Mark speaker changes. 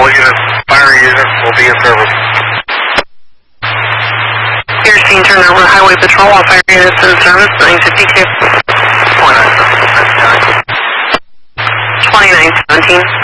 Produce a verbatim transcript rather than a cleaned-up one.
Speaker 1: units, fire unit will be in service.
Speaker 2: Piercing, turn over Highway Patrol, all fire units in service, nine fifty-two.
Speaker 1: twenty-nine seventeen.
Speaker 2: twenty-nine seventeen.